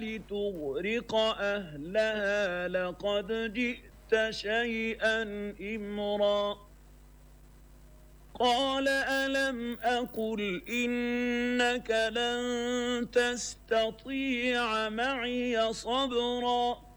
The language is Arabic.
لتغرق أهلها لقد جئت شيئا إمرا قال ألم أقل إنك لن تستطيع معي صبرا